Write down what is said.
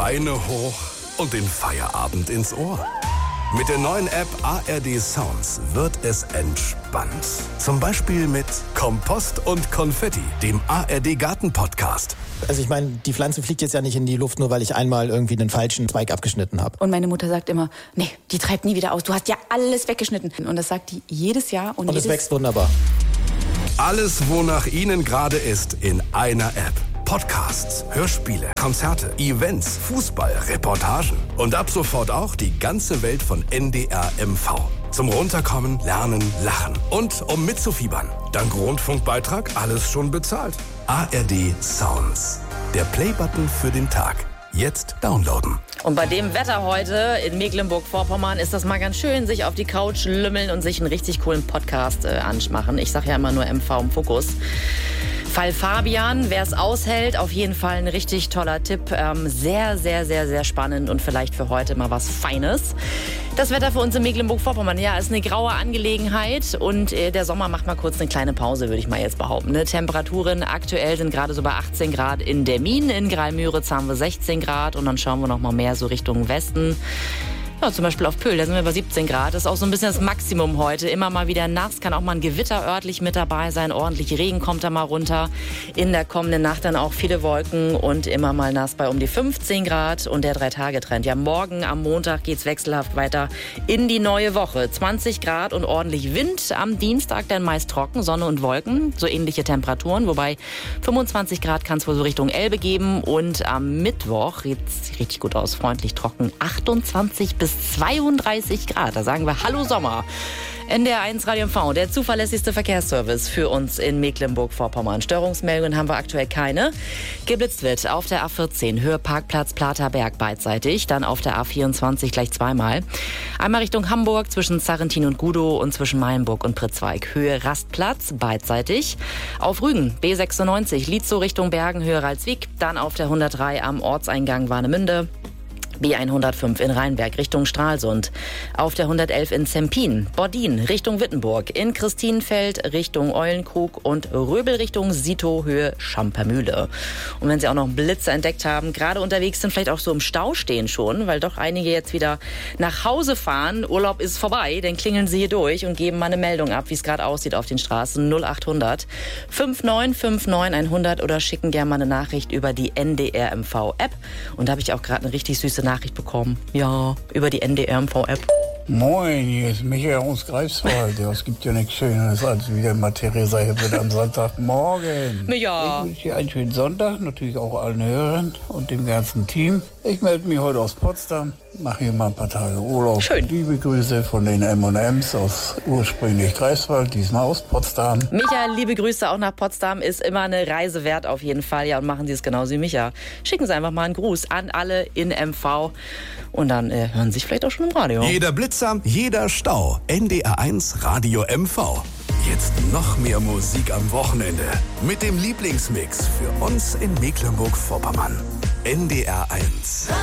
Beine hoch und den Feierabend ins Ohr. Mit der neuen App ARD Sounds wird es entspannt. Zum Beispiel mit Kompost und Konfetti, dem ARD Garten Podcast. Also ich meine, die Pflanze fliegt jetzt ja nicht in die Luft, nur weil ich einmal irgendwie den falschen Zweig abgeschnitten habe. Und meine Mutter sagt immer, nee, die treibt nie wieder aus. Du hast ja alles weggeschnitten. Und das sagt die jedes Jahr. Und es wächst wunderbar. Alles, wonach Ihnen gerade ist, in einer App. Podcasts, Hörspiele, Konzerte, Events, Fußball, Reportagen und ab sofort auch die ganze Welt von NDR MV. Zum Runterkommen, Lernen, Lachen und um mitzufiebern. Dank Rundfunkbeitrag alles schon bezahlt. ARD Sounds. Der Playbutton für den Tag. Jetzt downloaden. Und bei dem Wetter heute in Mecklenburg-Vorpommern ist das mal ganz schön, sich auf die Couch lümmeln und sich einen richtig coolen Podcast anmachen. Ich sage ja immer nur MV im Fokus. Fall Fabian, wer es aushält, auf jeden Fall ein richtig toller Tipp. Sehr, sehr, sehr, sehr spannend und vielleicht für heute mal was Feines. Das Wetter für uns in Mecklenburg-Vorpommern, ja, ist eine graue Angelegenheit und der Sommer macht mal kurz eine kleine Pause, würde ich mal jetzt behaupten. Ne? Temperaturen aktuell sind gerade so bei 18 Grad in Demmin, in Graal-Müritz haben wir 16 Grad und dann schauen wir noch mal mehr so Richtung Westen. Ja, zum Beispiel auf Pöhl, da sind wir bei 17 Grad. Das ist auch so ein bisschen das Maximum heute. Immer mal wieder nass, kann auch mal ein Gewitter örtlich mit dabei sein. Ordentlich Regen kommt da mal runter. In der kommenden Nacht dann auch viele Wolken und immer mal nass bei um die 15 Grad. Und der 3-Tage-Trend. Ja, morgen am Montag geht's wechselhaft weiter in die neue Woche. 20 Grad und ordentlich Wind. Am Dienstag dann meist trocken, Sonne und Wolken. So ähnliche Temperaturen. Wobei 25 Grad kann es wohl so Richtung Elbe geben. Und am Mittwoch sieht's richtig gut aus. Freundlich trocken. 28 bis 32 Grad. Da sagen wir Hallo Sommer. NDR1 Radio MV, der zuverlässigste Verkehrsservice für uns in Mecklenburg-Vorpommern. Störungsmeldungen haben wir aktuell keine. Geblitzt wird auf der A14, Höhe Parkplatz Platerberg beidseitig, dann auf der A24 gleich zweimal. Einmal Richtung Hamburg zwischen Sarrentin und Gudow und zwischen Meilenburg und Pritzweig. Höhe Rastplatz beidseitig. Auf Rügen B96, Lietzow Richtung Bergen, Höhe Ralswiek. Dann auf der 103 am Ortseingang Warnemünde. B105 in Rheinberg Richtung Stralsund, auf der 111 in Zempin, Bordin Richtung Wittenburg, in Christinenfeld Richtung Eulenkrug und Röbel Richtung Sito Höhe Schampermühle. Und wenn Sie auch noch Blitze entdeckt haben, gerade unterwegs sind, vielleicht auch so im Stau stehen schon, weil doch einige jetzt wieder nach Hause fahren, Urlaub ist vorbei, dann klingeln Sie hier durch und geben mal eine Meldung ab, wie es gerade aussieht auf den Straßen. 0800 5959 100 oder schicken gerne mal eine Nachricht über die NDR MV App. Und da habe ich auch gerade eine richtig süße Nachricht bekommen. Ja, über die NDR MV App. Moin, hier ist Michael aus Greifswald. Ja, es gibt ja nichts Schöneres, als wieder mal Theresa Hippel am Sonntagmorgen. Ja. Ich wünsche dir einen schönen Sonntag, natürlich auch allen Hörern und dem ganzen Team. Ich melde mich heute aus Potsdam, mache hier mal ein paar Tage Urlaub. Schön. Liebe Grüße von den M&Ms aus ursprünglich Greifswald, diesmal aus Potsdam. Micha, liebe Grüße auch nach Potsdam, ist immer eine Reise wert auf jeden Fall. Ja, und machen Sie es genauso wie Micha. Schicken Sie einfach mal einen Gruß an alle in MV und dann hören Sie sich vielleicht auch schon im Radio. Jeder Blitzer, jeder Stau. NDR1 Radio MV. Jetzt noch mehr Musik am Wochenende. Mit dem Lieblingsmix für uns in Mecklenburg-Vorpommern. NDR1.